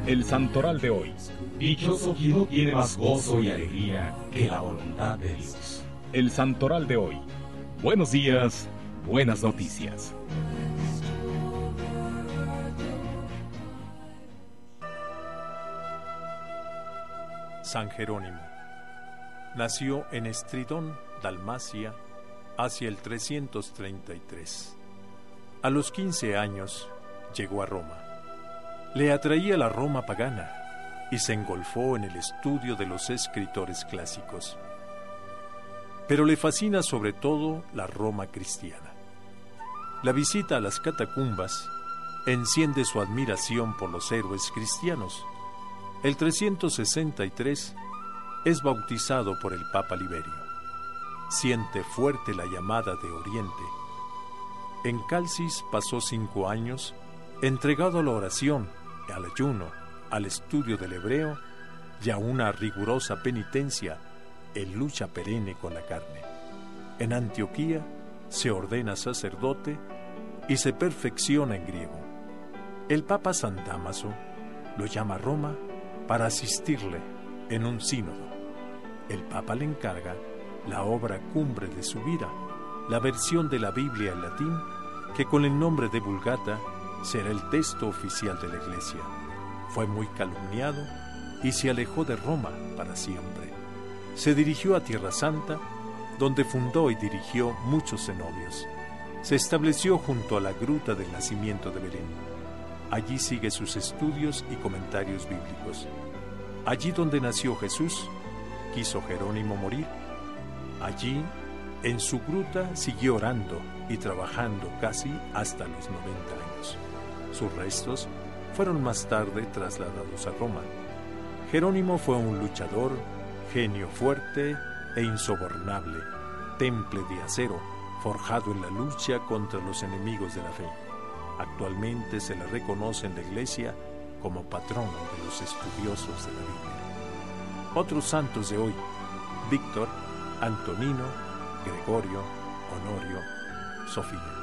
El santoral de hoy. Dichoso quien no tiene más gozo y alegría que la voluntad de Dios. El santoral de hoy. Buenos días, buenas noticias. San Jerónimo nació en Estridón, Dalmacia, hacia el 333. A los 15 años llegó a Roma. Le atraía la Roma pagana y se engolfó en el estudio de los escritores clásicos. Pero le fascina sobre todo la Roma cristiana. La visita a las catacumbas enciende su admiración por los héroes cristianos. El 363 es bautizado por el Papa Liberio. Siente fuerte la llamada de Oriente. En Calcis pasó 5 años entregado a la oración, al ayuno, al estudio del hebreo y a una rigurosa penitencia en lucha perenne con la carne. En Antioquía se ordena sacerdote y se perfecciona en griego. El Papa San Dámaso lo llama a Roma para asistirle en un sínodo. El Papa le encarga la obra cumbre de su vida, la versión de la Biblia en latín, que con el nombre de Vulgata será el texto oficial de la Iglesia. Fue muy calumniado y se alejó de Roma para siempre. Se dirigió a Tierra Santa, donde fundó y dirigió muchos cenobios. Se estableció junto a la gruta del nacimiento de Belén. Allí sigue sus estudios y comentarios bíblicos. Allí donde nació Jesús, quiso Jerónimo morir. Allí, en su gruta, siguió orando y trabajando casi hasta los 90 años. Sus restos fueron más tarde trasladados a Roma. Jerónimo fue un luchador, genio fuerte e insobornable, temple de acero, forjado en la lucha contra los enemigos de la fe. Actualmente se le reconoce en la Iglesia como patrono de los estudiosos de la Biblia. Otros santos de hoy: Víctor, Antonino, Gregorio, Honorio, Sofía.